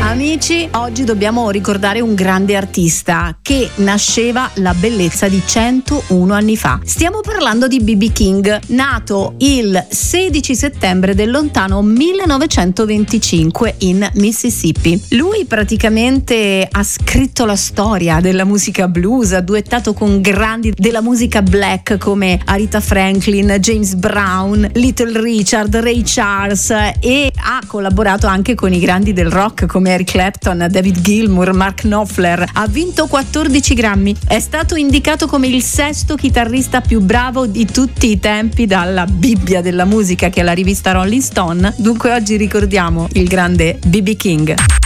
Amici, oggi dobbiamo ricordare un grande artista che nasceva la bellezza di 101 anni fa. Stiamo parlando di B.B. King, nato il 16 settembre del lontano 1925 in Mississippi. Lui praticamente ha scritto la storia della musica blues, ha duettato con grandi della musica black come Aretha Franklin, James Brown, Little Richard, Ray Charles, e ha collaborato anche con i grandi del rock come Eric Clapton, David Gilmour, Mark Knopfler. Ha vinto 14 Grammy, è stato indicato come il sesto chitarrista più bravo di tutti i tempi dalla Bibbia della musica che è la rivista Rolling Stone. Dunque oggi ricordiamo il grande B.B. King.